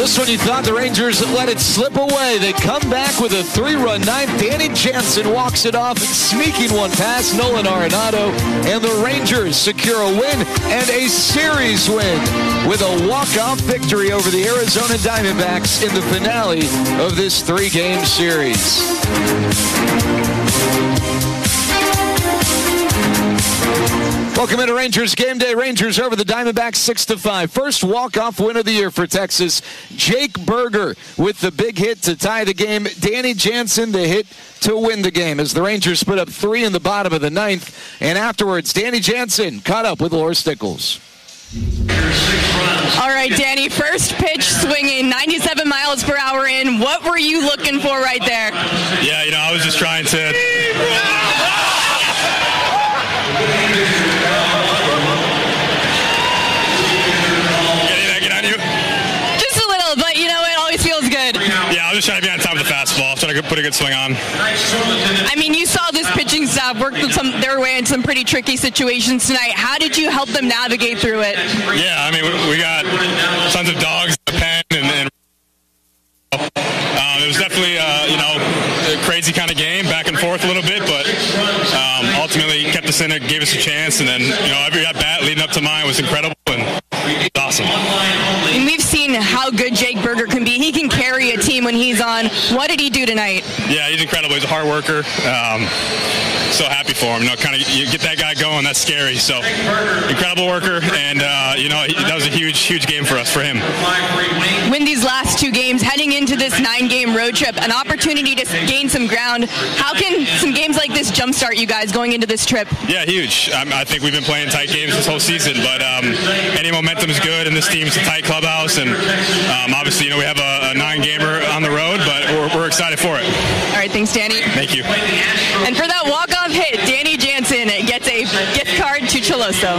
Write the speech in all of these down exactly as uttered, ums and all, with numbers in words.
Just when you thought the Rangers let it slip away, they come back with a three-run ninth. Danny Jansen walks it off, sneaking one past Nolan Arenado, and the Rangers secure a win and a series win with a walk-off victory over the Arizona Diamondbacks in the finale of this three-game series. Welcome into Rangers Game Day. Rangers over the Diamondbacks six to five. First walk-off win of the year for Texas. Jake Burger with the big hit to tie the game. Danny Jansen the hit to win the game as the Rangers put up three in the bottom of the ninth. And afterwards, Danny Jansen caught up with Laura Stickles. All right, Danny, first pitch swinging ninety-seven miles per hour in. What were you looking for right there? Yeah, you know, I was just trying to... Yeah, I was just trying to be on top of the fastball, trying to put a good swing on. I mean, you saw this pitching staff work some, their way in some pretty tricky situations tonight. How did you help them navigate through it? Yeah, I mean, we, we got tons of dogs in the pen, and, and um, it was definitely, uh, you know, a crazy kind of game, back and forth a little bit, but um, ultimately kept us in it, gave us a chance, and then, you know, every at bat leading up to mine was incredible, and it's awesome. And we've seen how good Jake Burger can be. He can carry a team when he's on. What did he do tonight? Yeah, he's incredible. He's a hard worker. Um, so happy for him. You know, kind of you get that guy going. That's scary. So incredible worker, and uh, you know he, that was a huge, huge game for us, for him. Win these last two games, heading into this nine-game road trip, an opportunity to gain some ground. How can some games like this jumpstart you guys going into this trip? Yeah, huge. Um, I think we've been playing tight games this whole season, but um, any momentum is good, and this team's a tight clubhouse, and um, obviously, you know, we have a, a nine-gamer on the road, but we're, we're excited for it. All right, thanks, Danny. Thank you. And for that walk-off hit, Danny Jansen gets a gift card to Choloso.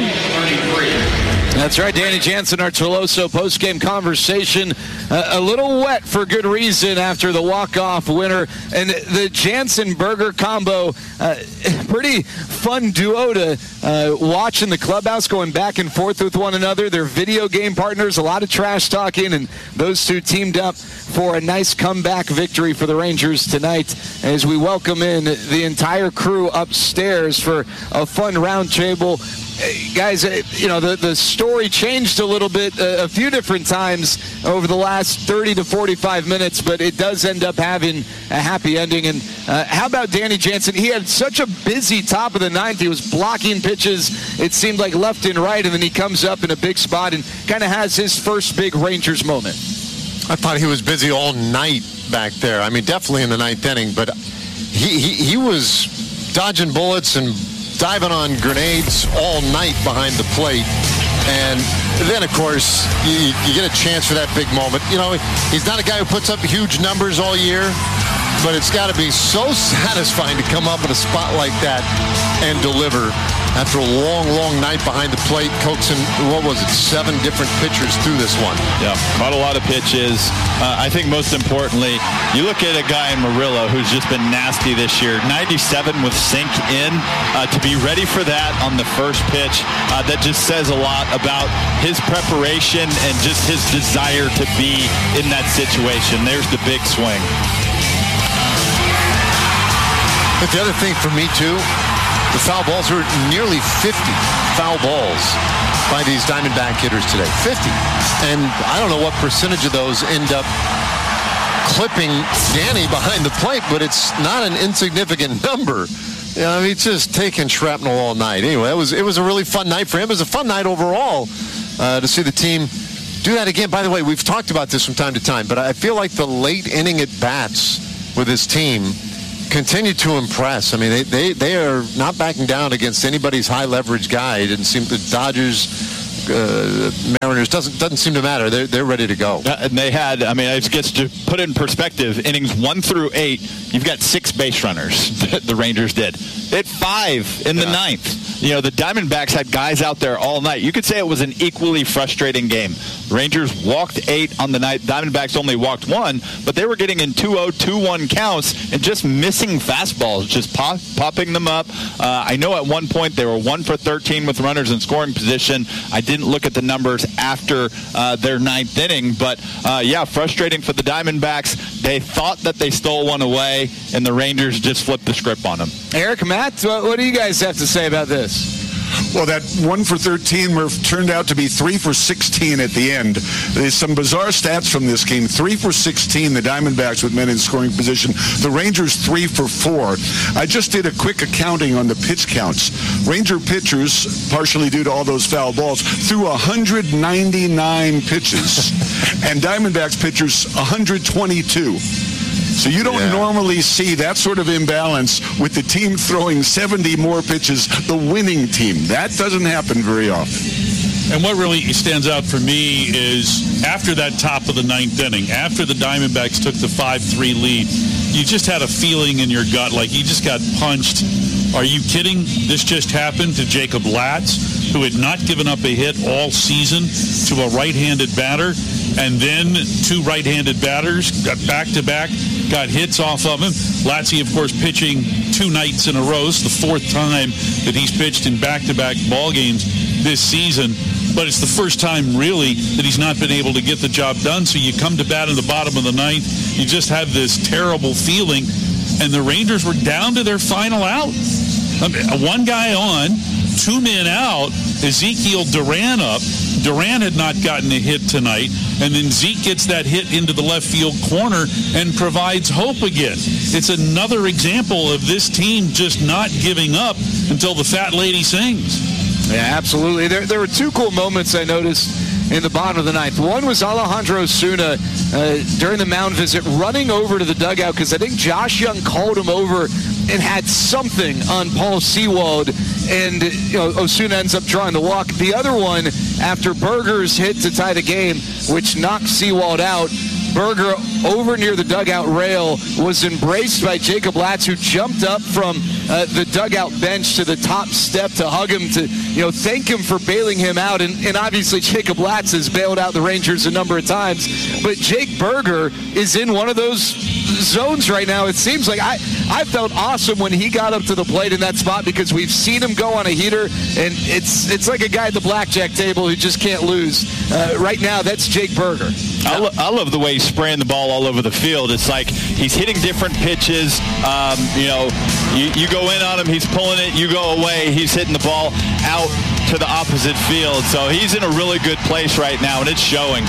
That's right, Danny Jansen, our Choloso post-game conversation. Uh, a little wet for good reason after the walk-off winner. And the Jansen-Burger combo, uh, pretty fun duo to uh, watch in the clubhouse, going back and forth with one another. They're video game partners, a lot of trash talking, and those two teamed up for a nice comeback victory for the Rangers tonight as we welcome in the entire crew upstairs for a fun round table. Guys, you know, the, the story changed a little bit uh, a few different times over the last thirty to forty-five minutes, but it does end up having a happy ending. And uh, how about Danny Jansen? He had such a busy top of the ninth. He was blocking pitches, it seemed like left and right, and then he comes up in a big spot and kind of has his first big Rangers moment. I thought he was busy all night back there. I mean, definitely in the ninth inning, but he, he, he was dodging bullets and diving on grenades all night behind the plate. And then, of course, you, you get a chance for that big moment. You know, he's not a guy who puts up huge numbers all year, but it's got to be so satisfying to come up in a spot like that and deliver after a long, long night behind the plate, coaxing, what was it, seven different pitchers through this one. Yeah, caught a lot of pitches. Uh, I think most importantly, you look at a guy in Murillo who's just been nasty this year. ninety-seven with sink in. Uh, to be ready for that on the first pitch, uh, that just says a lot about his preparation and just his desire to be in that situation. There's the big swing. But the other thing for me, too, the foul balls were nearly fifty foul balls by these Diamondback hitters today. fifty. And I don't know what percentage of those end up clipping Danny behind the plate, but it's not an insignificant number. You know, I mean, it's just taking shrapnel all night. Anyway, it was, it was a really fun night for him. It was a fun night overall uh, to see the team do that again. By the way, we've talked about this from time to time, but I feel like the late inning at-bats with this team continue to impress. I mean, they, they, they are not backing down against anybody's high leverage guy. It didn't seem the Dodgers, uh, Mariners, doesn't doesn't seem to matter. They're they're ready to go. Uh, and they had, I mean, I guess to put it in perspective, innings one through eight, you've got six base runners that the Rangers did. They had five in the yeah. ninth. You know, the Diamondbacks had guys out there all night. You could say it was an equally frustrating game. Rangers walked eight on the night. Diamondbacks only walked one, but they were getting in two oh, two one counts and just missing fastballs, just pop, popping them up. Uh, I know at one point they were one for thirteen with runners in scoring position. I did didn't look at the numbers after uh, their ninth inning. But, uh, yeah, frustrating for the Diamondbacks. They thought that they stole one away, and the Rangers just flipped the script on them. Eric, Matt, what do you guys have to say about this? Well, that one for thirteen, Murph, turned out to be three for sixteen at the end. There's some bizarre stats from this game. three for sixteen, the Diamondbacks with men in scoring position. The Rangers three for four. I just did a quick accounting on the pitch counts. Ranger pitchers, partially due to all those foul balls, threw one hundred ninety-nine pitches. And Diamondbacks pitchers, one hundred twenty-two. So you don't yeah. normally see that sort of imbalance with the team throwing seventy more pitches, the winning team. That doesn't happen very often. And what really stands out for me is after that top of the ninth inning, after the Diamondbacks took the five three lead, you just had a feeling in your gut like you just got punched. Are you kidding? This just happened to Jacob Latz, who had not given up a hit all season to a right-handed batter. And then two right-handed batters got back-to-back, got hits off of him. Latzy, of course, pitching two nights in a row. It's the fourth time that he's pitched in back-to-back ball games this season. But it's the first time, really, that he's not been able to get the job done. So you come to bat in the bottom of the ninth. You just have this terrible feeling. And the Rangers were down to their final out. I mean, one guy on, two men out, Ezekiel Duran up. Duran had not gotten a hit tonight, and then Zeke gets that hit into the left field corner and provides hope again. It's another example of this team just not giving up until the fat lady sings. Yeah, absolutely. There, there were two cool moments I noticed in the bottom of the ninth. One was Alejandro Osuna uh, during the mound visit running over to the dugout because I think Josh Young called him over and had something on Paul Sewald, and you know Osuna ends up drawing the walk. The other one, after Berger's hit to tie the game, which knocked Sewald out, Berger over near the dugout rail was embraced by Jacob Latz, who jumped up from uh, the dugout bench to the top step to hug him, to you know thank him for bailing him out. And, and obviously Jacob Latz has bailed out the Rangers a number of times, but Jake Berger is in one of those zones right now. It seems like I, I felt awesome when he got up to the plate in that spot because we've seen him go on a heater, and it's it's like a guy at the blackjack table who just can't lose. Uh, right now, that's Jake Berger. I, lo- I love the way he's spraying the ball all over the field. It's like he's hitting different pitches. Um, you know, you, you go in on him, he's pulling it. You go away, he's hitting the ball out to the opposite field. So he's in a really good place right now, and it's showing.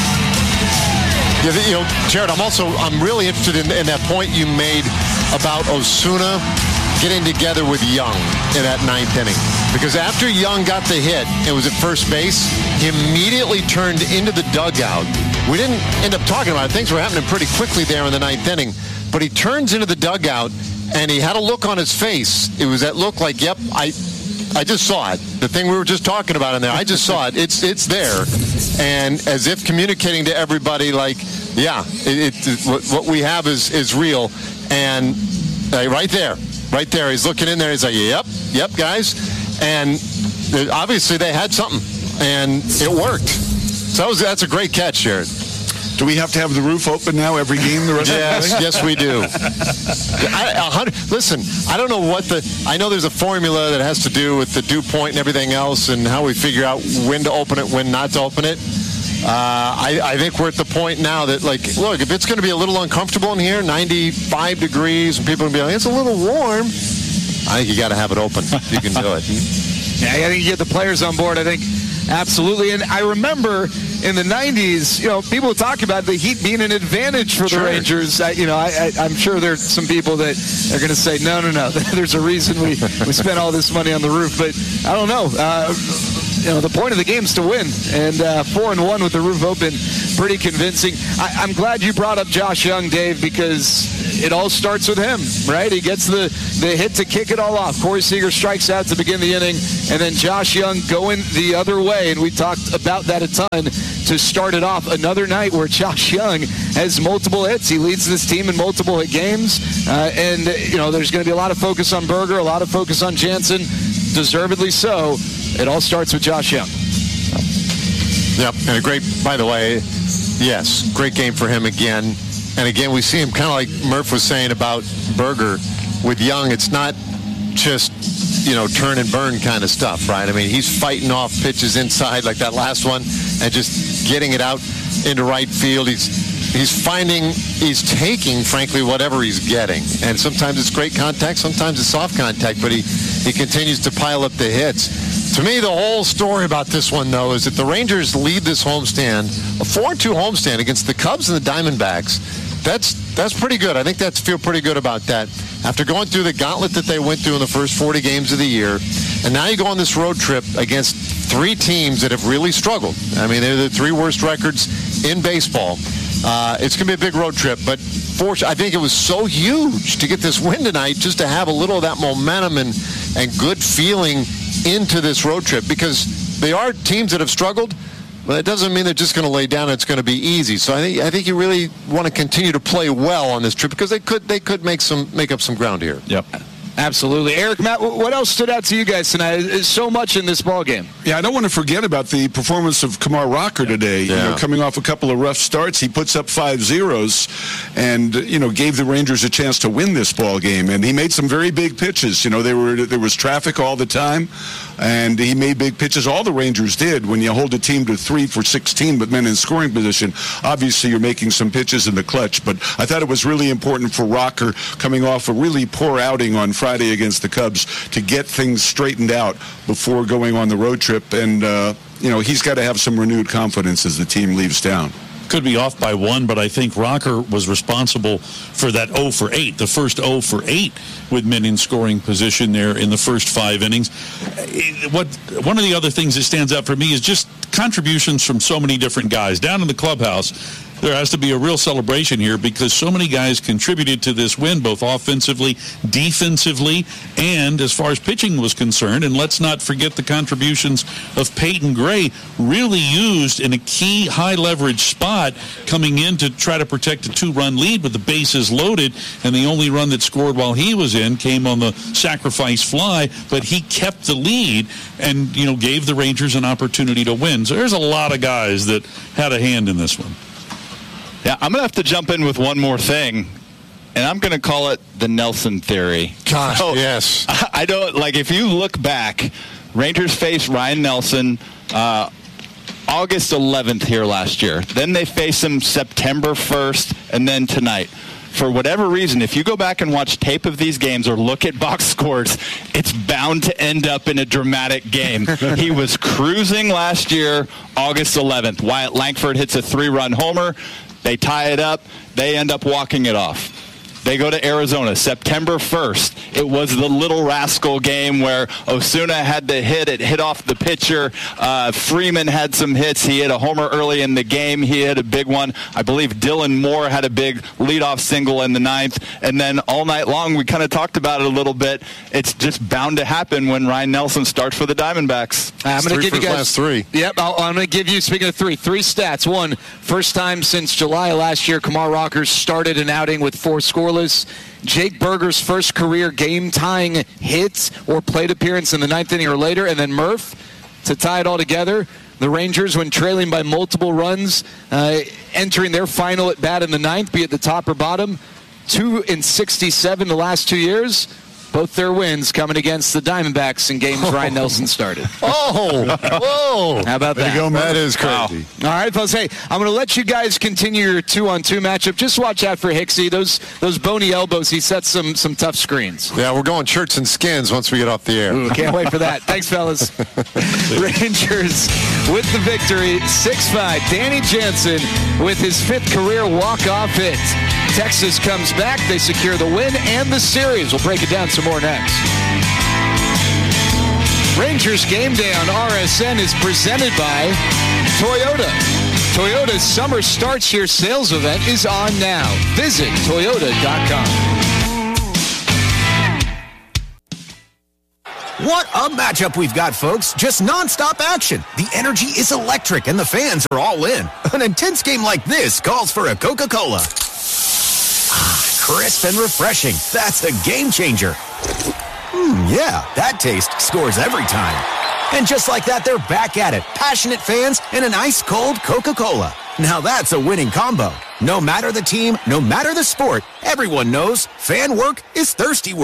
Yeah, you know, Jared, I'm also I'm really interested in, in that point you made about Osuna getting together with Young in that ninth inning. Because after Young got the hit and was at first base, he immediately turned into the dugout. We didn't end up talking about it. Things were happening pretty quickly there in the ninth inning. But he turns into the dugout, and he had a look on his face. It was that look like, yep, I I just saw it. The thing we were just talking about in there, I just saw it. It's it's there. And as if communicating to everybody, like, yeah, it, it, what, what we have is, is real. And uh, right there, right there, he's looking in there. He's like, yep, yep, guys. And obviously they had something, and it worked. So that was, that's a great catch, Jared. Do we have to have the roof open now every game the rest yes, of the Yes, we do. I, listen, I don't know what the... I know there's a formula that has to do with the dew point and everything else and how we figure out when to open it, when not to open it. Uh, I, I think we're at the point now that, like, look, if it's going to be a little uncomfortable in here, ninety-five degrees, and people are going to be like, it's a little warm, I think you got to have it open if you can do it. Yeah, I think you get the players on board, I think. Absolutely. And I remember in the nineties, you know, people talk about the heat being an advantage for the sure. Rangers. I, you know, I, I, I'm sure there's some people that are going to say, no, no, no, there's a reason we, we spent all this money on the roof. But I don't know. Uh, you know, the point of the game is to win. And uh, four and one with the roof open, pretty convincing. I, I'm glad you brought up Josh Young, Dave, because it all starts with him, right? He gets the, the hit to kick it all off. Corey Seager strikes out to begin the inning, and then Josh Young going the other way, and we talked about that a ton to start it off. Another night where Josh Young has multiple hits. He leads this team in multiple hit games, uh, and, you know, there's going to be a lot of focus on Berger, a lot of focus on Jansen, deservedly so. It all starts with Josh Young. Yep, and a great, by the way, yes, great game for him again. And again, we see him kind of like Murph was saying about Berger with Young. It's not just, you know, turn and burn kind of stuff, right? I mean, he's fighting off pitches inside like that last one and just getting it out into right field. He's he's finding, he's taking, frankly, whatever he's getting. And sometimes it's great contact, sometimes it's soft contact, but he, he continues to pile up the hits. To me, the whole story about this one, though, is that the Rangers lead this homestand, a four two homestand against the Cubs and the Diamondbacks. That's that's pretty good. I think that's feel pretty good about that. After going through the gauntlet that they went through in the first forty games of the year, and now you go on this road trip against three teams that have really struggled. I mean, they're the three worst records in baseball. Uh, it's going to be a big road trip, but for, I think it was so huge to get this win tonight, just to have a little of that momentum and, and good feeling into this road trip, because they are teams that have struggled, but it doesn't mean they're just going to lay down and it's going to be easy. So I think I think you really want to continue to play well on this trip, because they could they could make some make up some ground here. Yep. Absolutely. Eric, Matt, what else stood out to you guys tonight? There's so much in this ballgame. Yeah, I don't want to forget about the performance of Kumar Rocker today. Yeah. You know, coming off a couple of rough starts, he puts up five zeros and, you know, gave the Rangers a chance to win this ball game. And he made some very big pitches. You know, there were there was traffic all the time, and he made big pitches. All the Rangers did. When you hold a team to three for sixteen with men in scoring position, obviously you're making some pitches in the clutch. But I thought it was really important for Rocker, coming off a really poor outing on Friday against the Cubs, to get things straightened out before going on the road trip. And, uh, you know, he's got to have some renewed confidence as the team leaves town. Could be off by one, but I think Rocker was responsible for that oh for eight, the first oh for eight with men in scoring position there in the first five innings. What one of the other things that stands out for me is just contributions from so many different guys. Down in the clubhouse, there has to be a real celebration here, because so many guys contributed to this win, both offensively, defensively, and as far as pitching was concerned. And let's not forget the contributions of Peyton Gray, really used in a key high-leverage spot coming in to try to protect a two-run lead with the bases loaded, and the only run that scored while he was in came on the sacrifice fly, but he kept the lead and, you know, gave the Rangers an opportunity to win. So there's a lot of guys that had a hand in this one. Yeah, I'm going to have to jump in with one more thing, and I'm going to call it the Nelson theory. Gosh, so, yes. I don't, like, if you look back, Rangers faced Ryan Nelson uh, August eleventh here last year. Then they faced him September first, and then tonight. For whatever reason, if you go back and watch tape of these games or look at box scores, it's bound to end up in a dramatic game. He was cruising last year, August eleventh. Wyatt Langford hits a three-run homer. They tie it up. They end up walking it off. They go to Arizona, September first. It was the little rascal game where Osuna had the hit. It hit off the pitcher. Uh, Freeman had some hits. He hit a homer early in the game. He hit a big one. I believe Dylan Moore had a big leadoff single in the ninth. And then all night long, we kind of talked about it a little bit. It's just bound to happen when Ryan Nelson starts for the Diamondbacks. I'm going to give you guys last three. Yep, I'll, I'm going to give you, speaking of three, three stats. One, first time since July last year, Kumar Rocker started an outing with four scoreless. Jake Burger's first career game-tying hit or plate appearance in the ninth inning or later. And then Murph, to tie it all together, the Rangers, when trailing by multiple runs, uh, entering their final at bat in the ninth, be it the top or bottom, two in sixty-seven the last two years. Both their wins coming against the Diamondbacks in games Ryan Nelson started. Oh, whoa. How about There that? you go, man. That is crazy. All right, folks. Hey, I'm going to let you guys continue your two-on-two matchup. Just watch out for Hicksy. Those those bony elbows, he sets some some tough screens. Yeah, we're going shirts and skins once we get off the air. Ooh, can't wait for that. Thanks, fellas. Rangers with the victory, six five. Danny Jansen with his fifth career walk-off hit. Texas comes back. They secure the win and the series. We'll break it down some more next. Rangers Game Day on R S N is presented by Toyota. Toyota's Summer Starts Here sales event is on now. Visit Toyota dot com. What a matchup we've got, folks. Just nonstop action. The energy is electric and the fans are all in. An intense game like this calls for a Coca-Cola. Ah, crisp and refreshing. That's a game changer. Hmm, yeah, that taste scores every time. And just like that, they're back at it. Passionate fans and an ice-cold Coca-Cola. Now that's a winning combo. No matter the team, no matter the sport, everyone knows fan work is thirsty work.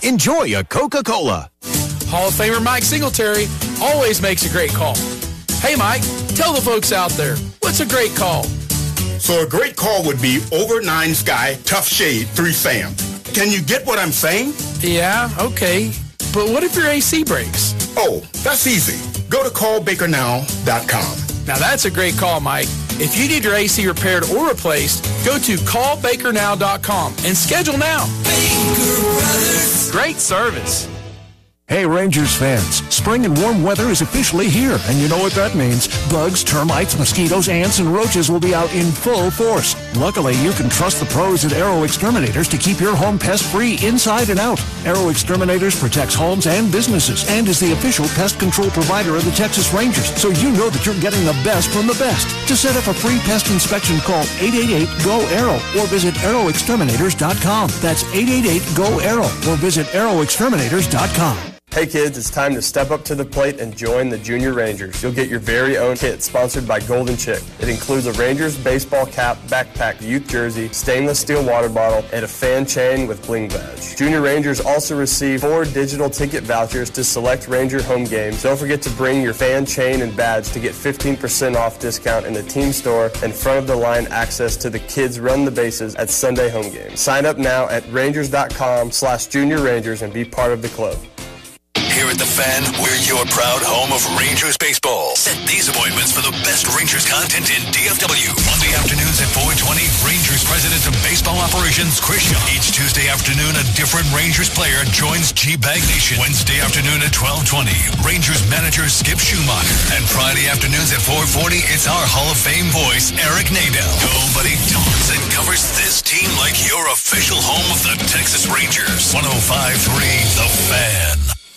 Enjoy a Coca-Cola. Hall of Famer Mike Singletary always makes a great call. Hey, Mike, tell the folks out there, what's a great call? So a great call would be over nine sky, tough shade, three Sam. Can you get what I'm saying? Yeah, okay. But what if your A C breaks? Oh, that's easy. Go to call baker now dot com. Now that's a great call, Mike. If you need your A C repaired or replaced, go to call baker now dot com and schedule now. Baker Brothers. Great service. Hey Rangers fans, spring and warm weather is officially here, and you know what that means. Bugs, termites, mosquitoes, ants, and roaches will be out in full force. Luckily, you can trust the pros at Aero Exterminators to keep your home pest-free inside and out. Aero Exterminators protects homes and businesses and is the official pest control provider of the Texas Rangers, so you know that you're getting the best from the best. To set up a free pest inspection, call eight eight eight, G O, A R O or visit aero exterminators dot com. That's eight eight eight, G O, A R O or visit aero exterminators dot com. Hey kids, it's time to step up to the plate and join the Junior Rangers. You'll get your very own kit sponsored by Golden Chick. It includes a Rangers baseball cap, backpack, youth jersey, stainless steel water bottle, and a fan chain with bling badge. Junior Rangers also receive four digital ticket vouchers to select Ranger home games. Don't forget to bring your fan chain and badge to get fifteen percent off discount in the team store and front of the line access to the kids run the bases at Sunday home games. Sign up now at rangers.com slash junior rangers and be part of the club. Here at The Fan, we're your proud home of Rangers baseball. Set these appointments for the best Rangers content in D F W. Monday afternoons at four twenty, Rangers President of Baseball Operations, Chris Shaw. Each Tuesday afternoon, a different Rangers player joins G-Bag Nation. Wednesday afternoon at twelve twenty, Rangers manager Skip Schumacher. And Friday afternoons at four forty, it's our Hall of Fame voice, Eric Nadel. Nobody talks and covers this team like your official home of the Texas Rangers. one oh five point three The Fan.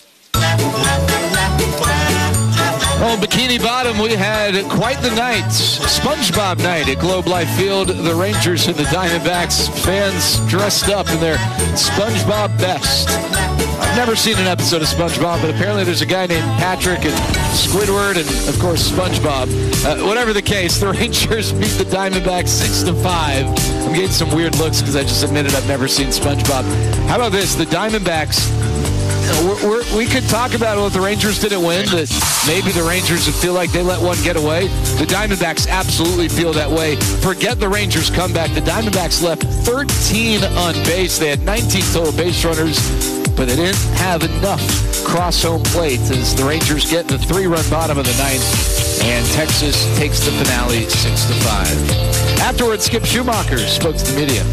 Oh, Bikini Bottom, we had quite the night. SpongeBob night at Globe Life Field. The Rangers and the Diamondbacks fans dressed up in their SpongeBob best. I've never seen an episode of SpongeBob, but apparently there's a guy named Patrick and Squidward and, of course, SpongeBob. Uh, whatever the case, the Rangers beat the Diamondbacks six to five. I'm getting some weird looks because I just admitted I've never seen SpongeBob. How about this? The Diamondbacks... We're, we're, we could talk about what the Rangers didn't win, that maybe the Rangers would feel like they let one get away. The Diamondbacks absolutely feel that way. Forget the Rangers comeback. The Diamondbacks left thirteen on base. They had nineteen total base runners, but they didn't have enough cross home plate as the Rangers get the three-run bottom of the ninth, and Texas takes the finale six to five. Afterwards, Skip Schumacher spoke to the media.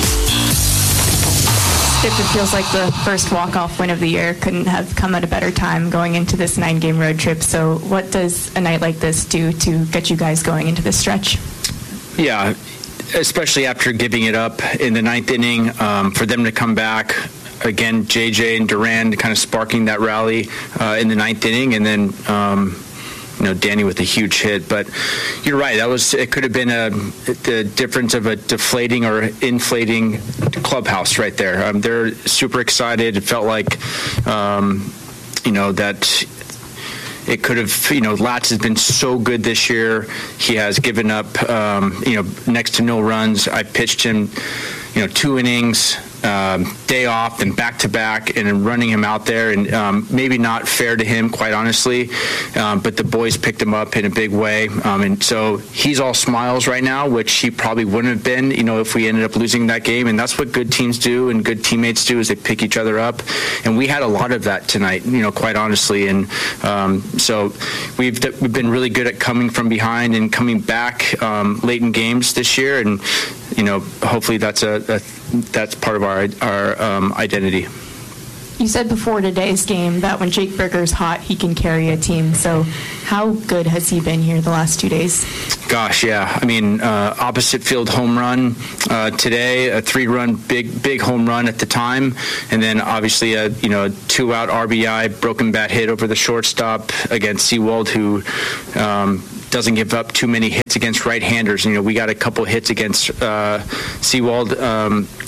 It feels like the first walk-off win of the year couldn't have come at a better time going into this nine-game road trip. So what does a night like this do to get you guys going into this stretch? Yeah, especially after giving it up in the ninth inning, um, for them to come back. Again, J J and Duran kind of sparking that rally uh, in the ninth inning, and then um, you know, Danny with a huge hit. But you're right. That was, it could have been a, the difference of a deflating or inflating clubhouse right there. Um, they're super excited. It felt like, um, you know, that it could have, you know, Latz has been so good this year. He has given up, um, you know, next to no runs. I pitched him, you know, two innings. Um, day off and back-to-back and running him out there, and um, maybe not fair to him, quite honestly, um, but the boys picked him up in a big way, um, and so he's all smiles right now, which he probably wouldn't have been, you know, if we ended up losing that game. And that's what good teams do and good teammates do, is they pick each other up, and we had a lot of that tonight, you know, quite honestly. And um, so we've we've been really good at coming from behind and coming back um, late in games this year, and you know, hopefully that's a, a that's part of our our um, identity. You said before today's game that when Jake Burger's hot, he can carry a team. So how good has he been here the last two days? Gosh, yeah. I mean, uh, opposite field home run uh, today, a three-run big big home run at the time, and then obviously a you know two-out R B I broken bat hit over the shortstop against Seawald, who um, doesn't give up too many hits against right-handers. You know, we got a couple hits against uh, Seawald. Um,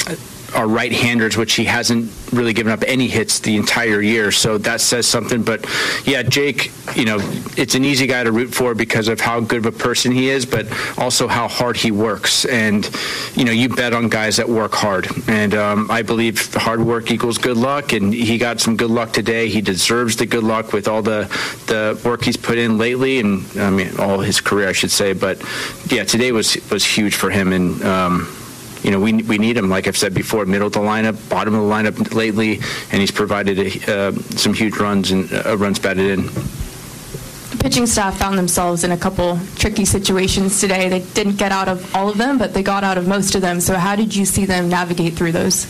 are right-handers, which he hasn't really given up any hits the entire year. So that says something. But yeah, Jake, you know, it's an easy guy to root for because of how good of a person he is, but also how hard he works. And, you know, you bet on guys that work hard. And um, I believe hard work equals good luck. And he got some good luck today. He deserves the good luck with all the, the work he's put in lately. And I mean, all his career, I should say. But yeah, today was, was huge for him. And, um, You know, we we need him, like I've said before, middle of the lineup, bottom of the lineup lately, and he's provided a, uh, some huge runs and uh, runs batted in. The pitching staff found themselves in a couple tricky situations today. They didn't get out of all of them, but they got out of most of them. So how did you see them navigate through those?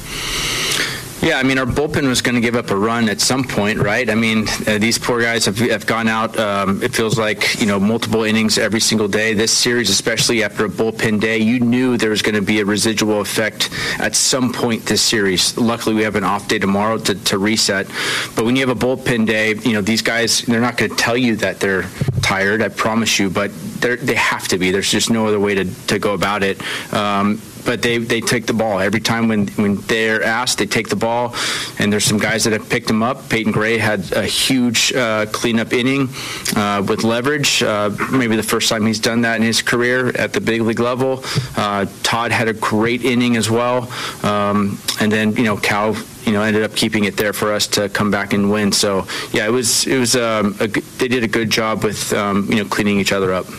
Yeah, I mean, our bullpen was going to give up a run at some point, right? I mean, uh, these poor guys have, have gone out, um, it feels like, you know, multiple innings every single day. This series, especially after a bullpen day, you knew there was going to be a residual effect at some point this series. Luckily, we have an off day tomorrow to, to reset. But when you have a bullpen day, you know, these guys, they're not going to tell you that they're tired, I promise you, but they have to be. There's just no other way to, to go about it. Um, But they, they take the ball. Every time when, when they're asked, they take the ball. And there's some guys that have picked them up. Peyton Gray had a huge uh, cleanup inning uh, with leverage. Uh, maybe the first time he's done that in his career at the big league level. Uh, Todd had a great inning as well. Um, and then, you know, Cal, you know, ended up keeping it there for us to come back and win. So, yeah, it was, it was um, a, they did a good job with, um, you know, cleaning each other up.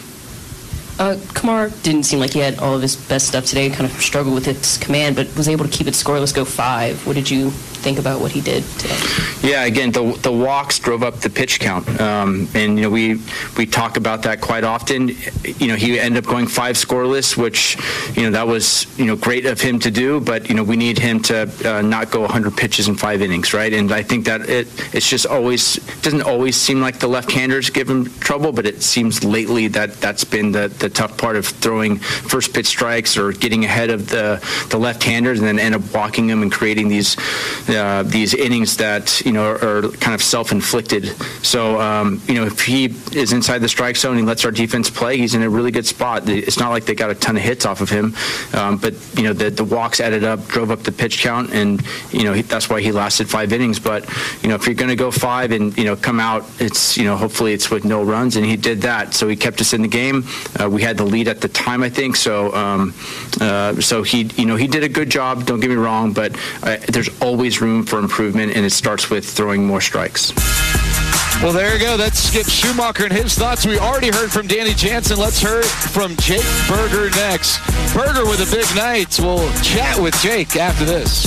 Uh, Kumar didn't seem like he had all of his best stuff today, kind of struggled with his command, but was able to keep it scoreless, go five. What did you think about what he did today? Yeah, again, the the walks drove up the pitch count. Um, and, you know, we we talk about that quite often. You know, he ended up going five scoreless, which, you know, that was, you know, great of him to do, but, you know, we need him to uh, not go one hundred pitches in five innings, right? And I think that it it's just always, it doesn't always seem like the left-handers give him trouble, but it seems lately that that's been the, the tough part of throwing first pitch strikes or getting ahead of the, the left-handers and then end up walking them and creating these uh, these innings that, you know, are, are kind of self-inflicted. So, um, you know, if he is inside the strike zone and he lets our defense play, he's in a really good spot. It's not like they got a ton of hits off of him, um, but, you know, the, the walks added up, drove up the pitch count, and, you know, he, that's why he lasted five innings. But, you know, if you're going to go five and, you know, come out, it's, you know, hopefully it's with no runs, and he did that. So he kept us in the game. Uh, we had the lead at the time, I think. So, um, uh, so he, you know, he did a good job. Don't get me wrong, but uh, there's always room for improvement, and it starts with throwing more strikes. Well, there you go. That's Skip Schumacher and his thoughts. We already heard from Danny Jansen. Let's hear from Jake Burger next. Burger with a big night. We'll chat with Jake after this.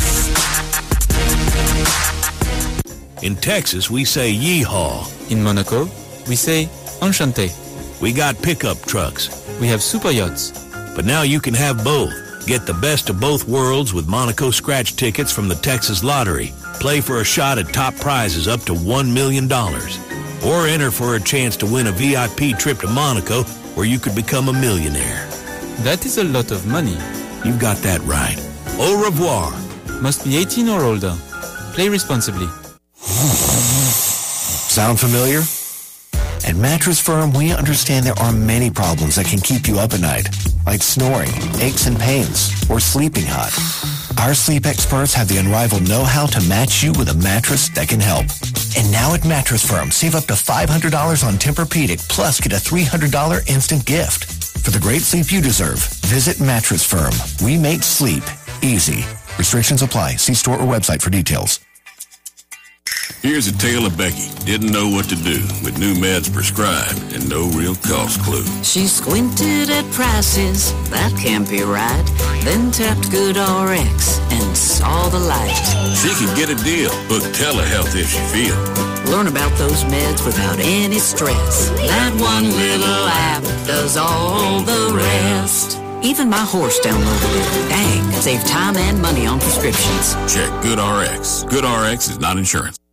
In Texas, we say yeehaw. In Monaco, we say enchanté. We got pickup trucks. We have super yachts. But now you can have both. Get the best of both worlds with Monaco scratch tickets from the Texas Lottery. Play for a shot at top prizes up to one million dollars. Or enter for a chance to win a V I P trip to Monaco where you could become a millionaire. That is a lot of money. You've got that right. Au revoir. Must be eighteen or older. Play responsibly. Sound familiar? At Mattress Firm, we understand there are many problems that can keep you up at night, like snoring, aches and pains, or sleeping hot. Our sleep experts have the unrivaled know-how to match you with a mattress that can help. And now at Mattress Firm, save up to five hundred dollars on Tempur-Pedic, plus get a three hundred dollars instant gift. For the great sleep you deserve, visit Mattress Firm. We make sleep easy. Restrictions apply. See store or website for details. Here's a tale of Becky. Didn't know what to do with new meds prescribed and no real cost clue. She squinted at prices, that can't be right. Then tapped GoodRx and saw the light. She could get a deal. Book telehealth if she feel. Learn about those meds without any stress. That one little app does all the rest. Even my horse downloaded it. Dang, save time and money on prescriptions. Check GoodRx. GoodRx is not insurance.